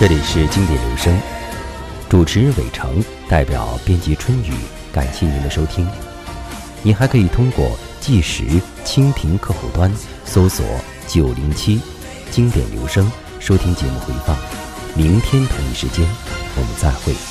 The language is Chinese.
这里是经典留声，主持人韦成，代表编辑春雨，感谢您的收听。您还可以通过计时蜻蜓客户端搜索907经典留声收听节目回放。明天同一时间我们再会。